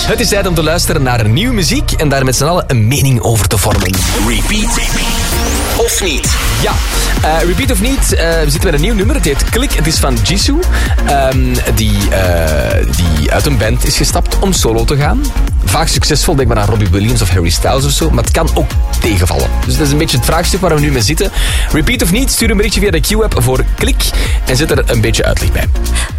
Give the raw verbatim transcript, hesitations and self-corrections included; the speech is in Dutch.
Het is tijd om te luisteren naar nieuwe muziek en daar met z'n allen een mening over te vormen. Repeat of niet? Ja, uh, repeat of niet, uh, we zitten met een nieuw nummer. Het heet Klik, het is van Jisoo. Um, die, uh, die uit een band is gestapt om solo te gaan. Vaak succesvol, denk maar aan Robbie Williams of Harry Styles of zo. Maar het kan ook tegenvallen. Dus dat is een beetje het vraagstuk waar we nu mee zitten. Repeat of niet, stuur een berichtje via de Q-app voor Klik en zet er een beetje uitleg bij.